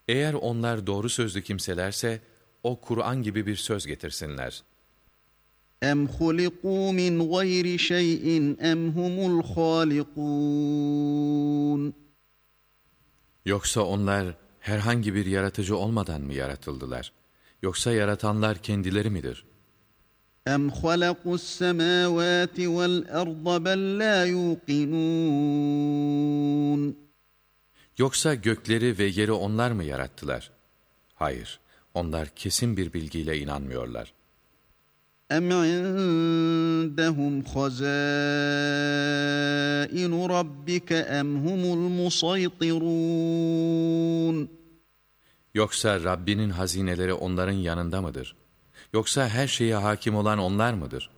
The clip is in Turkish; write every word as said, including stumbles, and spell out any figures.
Eğer onlar doğru sözlü kimselerse, o Kur'an gibi bir söz getirsinler. اَمْ خُلِقُوا مِنْ غَيْرِ شَيْءٍ اَمْ هُمُ الْخَالِقُونَ Yoksa onlar herhangi bir yaratıcı olmadan mı yaratıldılar? Yoksa yaratanlar kendileri midir? اَمْ خَلَقُوا السَّمَاوَاتِ وَالْأَرْضَ بَلْ لَا يُوقِنُونَ Yoksa gökleri ve yeri onlar mı yarattılar? Hayır, onlar kesin bir bilgiyle inanmıyorlar. اَمْ عِندَهُمْ خَزَائِنُ رَبِّكَ اَمْ هُمُ الْمُصَيْطِرُونَ Yoksa Rabbinin hazineleri onların yanında mıdır? Yoksa her şeye hakim olan onlar mıdır?